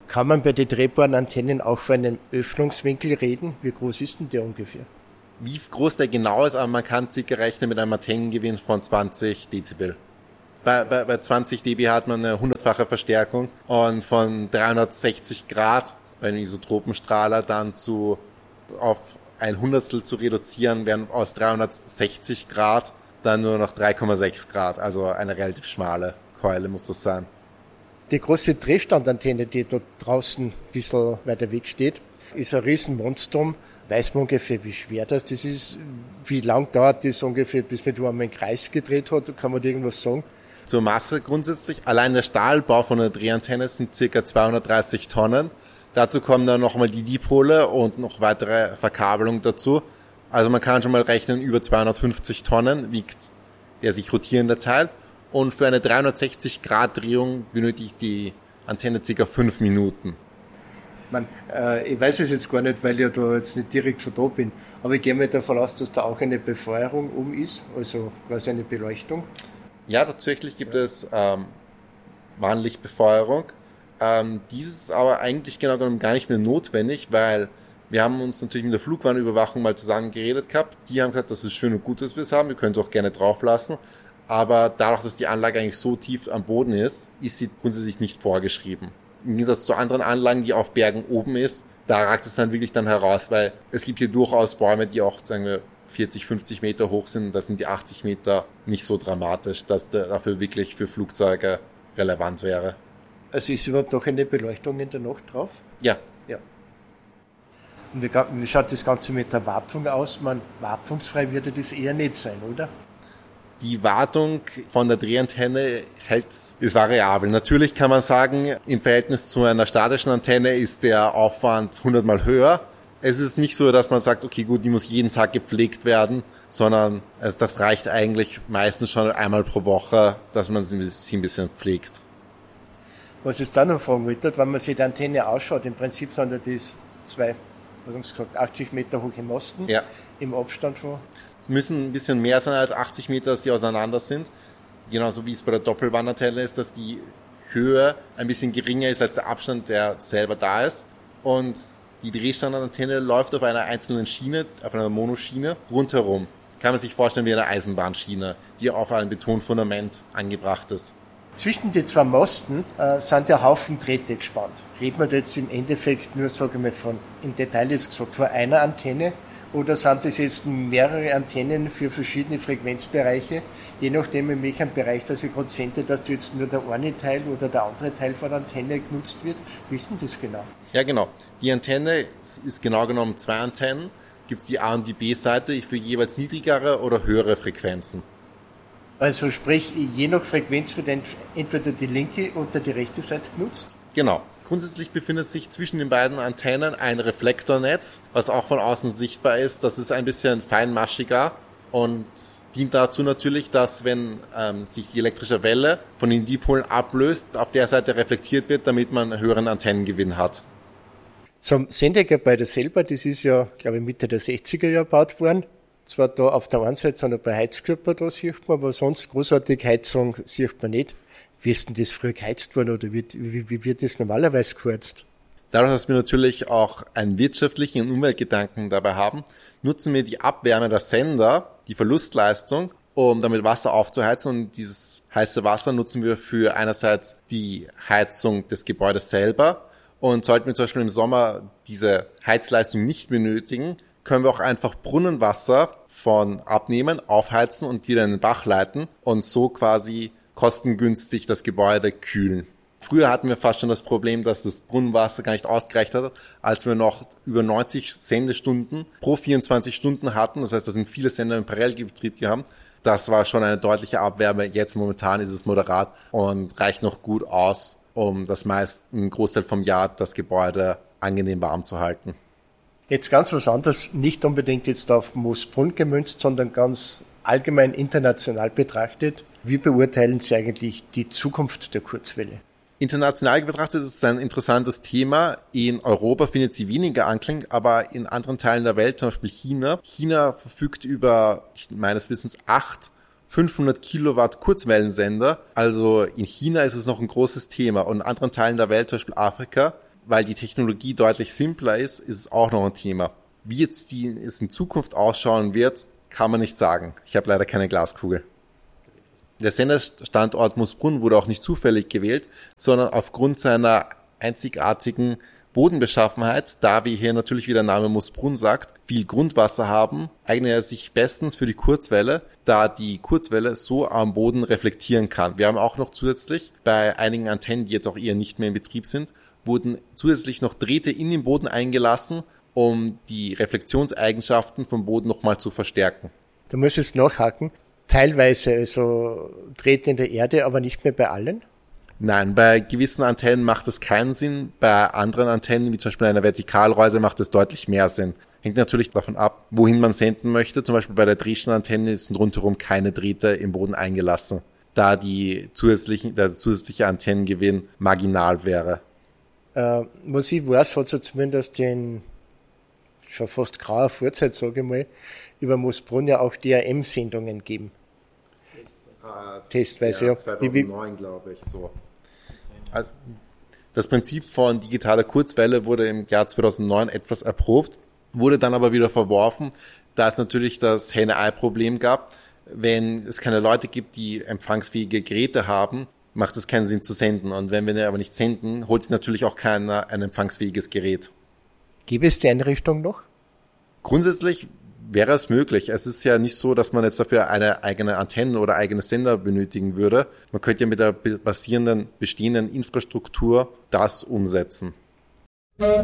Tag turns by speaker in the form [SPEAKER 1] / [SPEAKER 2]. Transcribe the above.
[SPEAKER 1] Kann man bei den drehbaren Antennen auch von einem Öffnungswinkel reden? Wie groß ist denn der ungefähr?
[SPEAKER 2] Wie groß der genau ist, aber man kann circa rechnen mit einem Antennengewinn von 20 Dezibel. Bei 20 dB hat man eine 100-fache Verstärkung und von 360 Grad bei einem Isotropenstrahler dann auf ein Hundertstel zu reduzieren, wären aus 360 Grad dann nur noch 3,6 Grad. Also eine relativ schmale Keule muss das sein.
[SPEAKER 1] Die große Drehstandantenne, die da draußen ein bisschen weiter weg steht, ist ein Riesenmonstrum. Weiß man ungefähr, wie schwer das ist? Wie lang dauert das ungefähr, bis man da einmal einen Kreis gedreht hat? Kann man da irgendwas sagen?
[SPEAKER 2] Zur Masse grundsätzlich. Allein der Stahlbau von der Drehantenne sind ca. 230 Tonnen. Dazu kommen dann nochmal die Dipole und noch weitere Verkabelung dazu. Also man kann schon mal rechnen, über 250 Tonnen wiegt der sich rotierende Teil. Und für eine 360-Grad-Drehung benötigt die Antenne ca. 5 Minuten.
[SPEAKER 1] Ich weiß es jetzt gar nicht, weil ich ja da jetzt nicht direkt schon da bin. Aber ich gehe mal davon aus, dass da auch eine Befeuerung ist, also quasi eine Beleuchtung.
[SPEAKER 2] Ja, tatsächlich gibt es Warnlichtbefeuerung. Dieses ist aber eigentlich genau genommen gar nicht mehr notwendig, weil wir haben uns natürlich mit der Flugwarnüberwachung mal zusammen geredet gehabt. Die haben gesagt, das ist schön und gut, dass wir es haben. Wir können es auch gerne drauf lassen. Aber dadurch, dass die Anlage eigentlich so tief am Boden ist sie grundsätzlich nicht vorgeschrieben. Im Gegensatz zu anderen Anlagen, die auf Bergen oben ist, da ragt es dann wirklich dann heraus, weil es gibt hier durchaus Bäume, die auch, sagen wir, 40, 50 Meter hoch sind. Da sind die 80 Meter nicht so dramatisch, dass der dafür wirklich für Flugzeuge relevant wäre.
[SPEAKER 1] Also ist überhaupt noch eine Beleuchtung in der Nacht drauf?
[SPEAKER 2] Ja.
[SPEAKER 1] Und wie schaut das Ganze mit der Wartung aus? Wartungsfrei würde das eher nicht sein, oder?
[SPEAKER 2] Die Wartung von der Drehantenne ist variabel. Natürlich kann man sagen, im Verhältnis zu einer statischen Antenne ist der Aufwand 100-mal höher. Es ist nicht so, dass man sagt, okay, gut, die muss jeden Tag gepflegt werden, sondern das reicht eigentlich meistens schon einmal pro Woche, dass man sie ein bisschen pflegt.
[SPEAKER 1] Was ist da noch fragen wollte, wenn man sich die Antenne ausschaut, im Prinzip sind ja das 80 Meter hohe Masten im Abstand von...
[SPEAKER 2] Müssen ein bisschen mehr sein als 80 Meter, dass die auseinander sind. Genauso wie es bei der Doppelbandantenne ist, dass die Höhe ein bisschen geringer ist als der Abstand, der selber da ist. Und die Drehstandantenne läuft auf einer einzelnen Schiene, auf einer Monoschiene, rundherum. Kann man sich vorstellen wie eine Eisenbahnschiene, die auf einem Betonfundament angebracht ist.
[SPEAKER 1] Zwischen die zwei Masten sind ja Haufen Drähte gespannt. Reden wir jetzt im Endeffekt nur, sage ich mal, im Detail ist gesagt, von einer Antenne, oder sind das jetzt mehrere Antennen für verschiedene Frequenzbereiche, je nachdem in welchem Bereich das ich gerade sende, dass du jetzt nur der eine Teil oder der andere Teil von der Antenne genutzt wird? Wissen das genau?
[SPEAKER 2] Ja, genau. Die Antenne ist genau genommen 2 Antennen. Gibt es die A- und die B-Seite für jeweils niedrigere oder höhere Frequenzen.
[SPEAKER 1] Also sprich, je nach Frequenz wird entweder die linke oder die rechte Seite genutzt?
[SPEAKER 2] Genau. Grundsätzlich befindet sich zwischen den beiden Antennen ein Reflektornetz, was auch von außen sichtbar ist. Das ist ein bisschen feinmaschiger und dient dazu natürlich, dass wenn sich die elektrische Welle von den Dipolen ablöst, auf der Seite reflektiert wird, damit man einen höheren Antennengewinn hat.
[SPEAKER 1] Zum Sendegebäude selber, das ist ja, glaube ich, Mitte der 60er Jahre gebaut worden. Zwar da auf der einen Seite sind ein paar Heizkörper, da sieht man, aber sonst großartig Heizung sieht man nicht. Wie ist denn das früher geheizt worden oder wie wird das normalerweise geheizt?
[SPEAKER 2] Dadurch, dass wir natürlich auch einen wirtschaftlichen und Umweltgedanken dabei haben, nutzen wir die Abwärme der Sender, die Verlustleistung, um damit Wasser aufzuheizen. Und dieses heiße Wasser nutzen wir für einerseits die Heizung des Gebäudes selber. Und sollten wir zum Beispiel im Sommer diese Heizleistung nicht benötigen, können wir auch einfach Brunnenwasser von abnehmen, aufheizen und wieder in den Bach leiten und so quasi kostengünstig das Gebäude kühlen. Früher hatten wir fast schon das Problem, dass das Brunnenwasser gar nicht ausgereicht hat, als wir noch über 90 Sendestunden pro 24 Stunden hatten. Das heißt, da sind viele Sender im Parallelbetrieb gehabt. Das war schon eine deutliche Abwärme. Jetzt momentan ist es moderat und reicht noch gut aus, um einen Großteil vom Jahr das Gebäude angenehm warm zu halten.
[SPEAKER 1] Jetzt ganz was anderes, nicht unbedingt jetzt auf Moosbrunn gemünzt, sondern ganz allgemein international betrachtet. Wie beurteilen Sie eigentlich die Zukunft der Kurzwelle?
[SPEAKER 2] International betrachtet ist es ein interessantes Thema. In Europa findet sie weniger Anklang, aber in anderen Teilen der Welt, zum Beispiel China. China verfügt über, meines Wissens, 8 500 Kilowatt Kurzwellensender. Also in China ist es noch ein großes Thema. Und in anderen Teilen der Welt, zum Beispiel Afrika, weil die Technologie deutlich simpler ist, ist es auch noch ein Thema. Wie jetzt es in Zukunft ausschauen wird, kann man nicht sagen. Ich habe leider keine Glaskugel. Der Senderstandort Moosbrunn wurde auch nicht zufällig gewählt, sondern aufgrund seiner einzigartigen Bodenbeschaffenheit, da wir hier natürlich, wie der Name Moosbrunn sagt, viel Grundwasser haben, eignet er sich bestens für die Kurzwelle, da die Kurzwelle so am Boden reflektieren kann. Wir haben auch noch zusätzlich bei einigen Antennen, die jetzt auch eher nicht mehr in Betrieb sind, wurden zusätzlich noch Drähte in den Boden eingelassen, um die Reflexionseigenschaften vom Boden nochmal zu verstärken.
[SPEAKER 1] Da muss ich es nachhaken. Teilweise also Drähte in der Erde, aber nicht mehr bei allen?
[SPEAKER 2] Nein, bei gewissen Antennen macht es keinen Sinn. Bei anderen Antennen, wie zum Beispiel einer Vertikalreuse, macht es deutlich mehr Sinn. Hängt natürlich davon ab, wohin man senden möchte. Zum Beispiel bei der Dreschen Antenne sind rundherum keine Drähte im Boden eingelassen, da der zusätzliche Antennengewinn marginal wäre.
[SPEAKER 1] Was ich weiß, hat es zumindest den schon fast grauer Vorzeit, sage ich mal, über Moosbrunn ja auch DRM-Sendungen gegeben. Testweise, ja.
[SPEAKER 2] 2009, glaube ich, so. Also, das Prinzip von digitaler Kurzwelle wurde im Jahr 2009 etwas erprobt, wurde dann aber wieder verworfen, da es natürlich das Henne-Ei-Problem gab. Wenn es keine Leute gibt, die empfangsfähige Geräte haben, macht es keinen Sinn zu senden. Und wenn wir aber nicht senden, holt sich natürlich auch keiner ein empfangsfähiges Gerät.
[SPEAKER 1] Gibt es die Einrichtung noch?
[SPEAKER 2] Grundsätzlich wäre es möglich. Es ist ja nicht so, dass man jetzt dafür eine eigene Antenne oder eigene Sender benötigen würde. Man könnte ja mit der bestehenden Infrastruktur das umsetzen.